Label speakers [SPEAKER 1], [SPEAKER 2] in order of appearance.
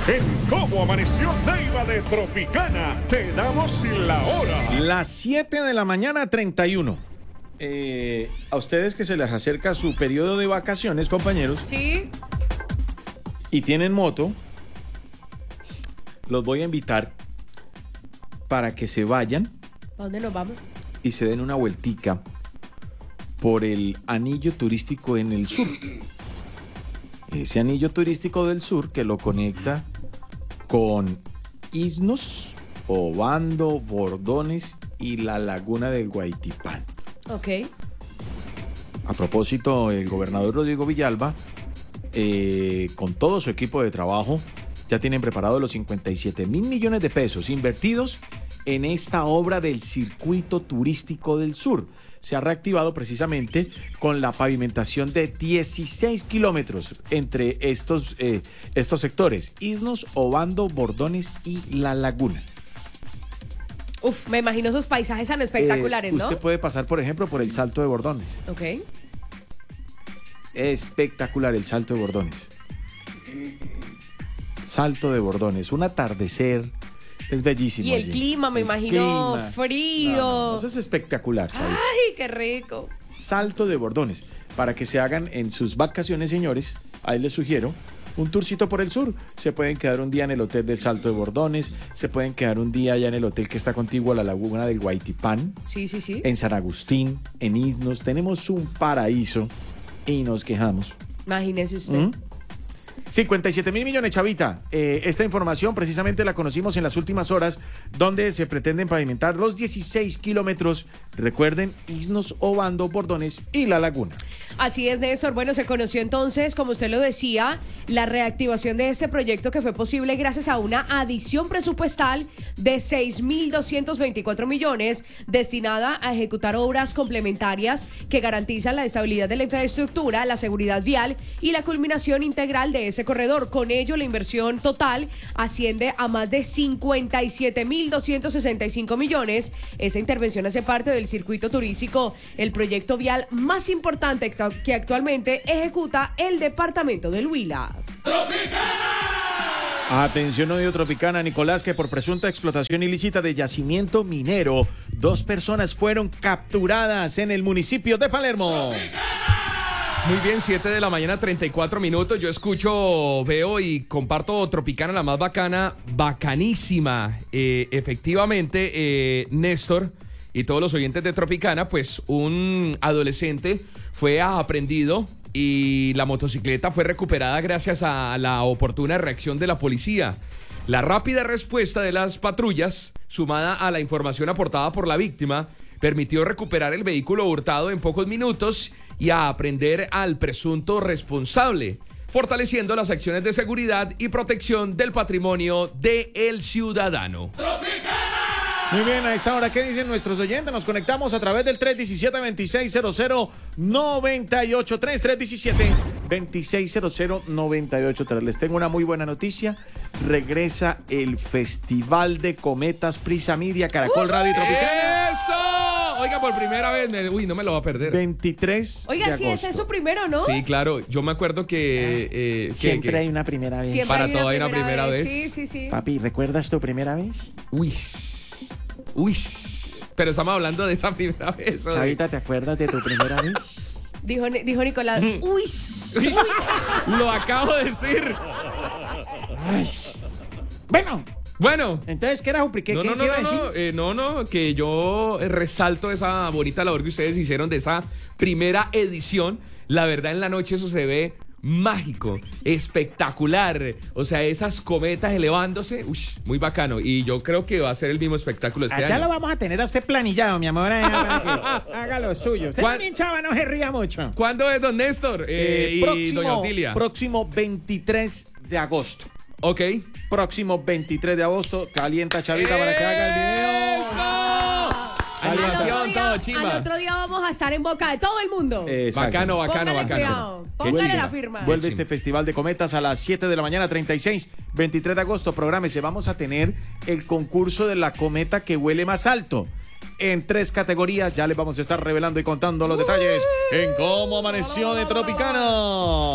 [SPEAKER 1] En Cómo Amaneció Neiva de Tropicana, te damos la hora.
[SPEAKER 2] Las 7 de la mañana, 31. A ustedes que se les acerca su periodo de vacaciones, compañeros.
[SPEAKER 3] Sí.
[SPEAKER 2] Y tienen moto, los voy a invitar para que se vayan
[SPEAKER 3] ¿A dónde nos vamos?
[SPEAKER 2] y se den una vueltica por el anillo turístico en el sur. Ese anillo turístico del sur que lo conecta con Isnos, Obando, Bordones y la laguna de Guaytipán.
[SPEAKER 3] Ok.
[SPEAKER 2] A propósito, el gobernador Rodrigo Villalba, con todo su equipo de trabajo, ya tienen preparados los 57.000 millones de pesos invertidos en esta obra del circuito turístico del sur. Se ha reactivado precisamente con la pavimentación de 16 kilómetros entre estos sectores: Isnos, Obando, Bordones y La Laguna.
[SPEAKER 3] Uf, me imagino esos paisajes tan espectaculares, ¿no?
[SPEAKER 2] Usted puede pasar, por ejemplo, por el Salto de Bordones.
[SPEAKER 3] Ok.
[SPEAKER 2] Espectacular el Salto de Bordones. Salto de Bordones, un atardecer, es bellísimo.
[SPEAKER 3] Y el
[SPEAKER 2] allí.
[SPEAKER 3] clima, me imagino,
[SPEAKER 2] clima.
[SPEAKER 3] frío.
[SPEAKER 2] No, eso es espectacular, chavito.
[SPEAKER 3] Ay, qué rico.
[SPEAKER 2] Salto de Bordones, para que se hagan en sus vacaciones, señores. Ahí les sugiero un tourcito por el sur. Se pueden quedar un día en el hotel del Salto de Bordones, se pueden quedar un día allá en el hotel que está contiguo a la laguna del Guaytipán.
[SPEAKER 3] Sí, sí, sí.
[SPEAKER 2] En San Agustín, en Isnos, tenemos un paraíso y nos quejamos.
[SPEAKER 3] Imagínese usted.
[SPEAKER 2] 57.000 millones, chavita. Esta información precisamente la conocimos en las últimas horas, donde se pretenden pavimentar los 16 kilómetros. Recuerden, Isnos, Obando, Bordones y La Laguna.
[SPEAKER 3] Así es, Néstor. Bueno, se conoció entonces, como usted lo decía, la reactivación de este proyecto, que fue posible gracias a una adición presupuestal de 6.224 millones destinada a ejecutar obras complementarias que garantizan la estabilidad de la infraestructura, la seguridad vial y la culminación integral de ese corredor. Con ello, la inversión total asciende a más de 57.265 millones. Esa intervención hace parte del circuito turístico, el proyecto vial más importante que actualmente ejecuta el departamento del Huila.
[SPEAKER 2] Atención, odio Tropicana, Nicolás, que por presunta explotación ilícita de yacimiento minero, 2 personas fueron capturadas en el municipio de Palermo.
[SPEAKER 4] Muy bien, 7 de la mañana, 34 minutos. Yo escucho, veo y comparto Tropicana, la más bacana, bacanísima. Efectivamente, Néstor y todos los oyentes de Tropicana, pues un adolescente fue aprehendido y la motocicleta fue recuperada gracias a la oportuna reacción de la policía. La rápida respuesta de las patrullas, sumada a la información aportada por la víctima, permitió recuperar el vehículo hurtado en pocos minutos y a aprehender al presunto responsable, fortaleciendo las acciones de seguridad y protección del patrimonio del ciudadano.
[SPEAKER 2] Muy bien, a esta hora, ¿qué dicen nuestros oyentes? Nos conectamos a través del 317-2600-983, 317-2600-983. Les tengo una muy buena noticia. Regresa el Festival de Cometas Prisa Media, Caracol Radio y Tropicana.
[SPEAKER 4] ¡Eso! Oiga, por primera vez, no me lo va a perder.
[SPEAKER 2] 23
[SPEAKER 3] Oiga,
[SPEAKER 2] de
[SPEAKER 3] sí,
[SPEAKER 2] agosto.
[SPEAKER 3] ese es su primero, ¿no?
[SPEAKER 4] Sí, claro. Yo me acuerdo que...
[SPEAKER 2] Siempre hay una primera vez.
[SPEAKER 3] Siempre
[SPEAKER 4] Para
[SPEAKER 3] hay
[SPEAKER 4] todo hay una primera vez.
[SPEAKER 3] Sí, sí, sí.
[SPEAKER 2] Papi, ¿recuerdas tu primera vez?
[SPEAKER 4] Uy. Pero estamos hablando de esa primera vez. ¿O?
[SPEAKER 2] Chavita, ¿te acuerdas de tu primera vez?
[SPEAKER 3] Dijo Nicolás. Uy.
[SPEAKER 4] Uy, lo acabo de decir. Bueno.
[SPEAKER 2] Entonces, ¿qué era, Jupri? ¿Qué iba a decir?
[SPEAKER 4] No, que yo resalto esa bonita labor que ustedes hicieron de esa primera edición. La verdad, en la noche eso se ve mágico, espectacular. O sea, esas cometas elevándose, muy bacano. Y yo creo que va a ser el mismo espectáculo este
[SPEAKER 2] Allá
[SPEAKER 4] año.
[SPEAKER 2] lo vamos a tener a usted planillado, mi amor. Haga lo suyo. Usted también, chava, no se ría mucho.
[SPEAKER 4] ¿Cuándo es, don Néstor? Y doña Otilia.
[SPEAKER 2] Próximo 23 de agosto.
[SPEAKER 4] Ok.
[SPEAKER 2] Próximo 23 de agosto. Calienta, chavita, para que haga el video.
[SPEAKER 4] Animación, todo chimba.
[SPEAKER 3] Al otro día vamos a estar en boca de todo el mundo.
[SPEAKER 4] Bacano.
[SPEAKER 3] Póngale la firma.
[SPEAKER 2] Vuelve este Festival de Cometas a las 7 de la mañana, 36, 23 de agosto. Prográmese, vamos a tener el concurso de la cometa que huele más alto. En 3 categorías, ya les vamos a estar revelando y contando los detalles en Cómo Amaneció de Tropicana.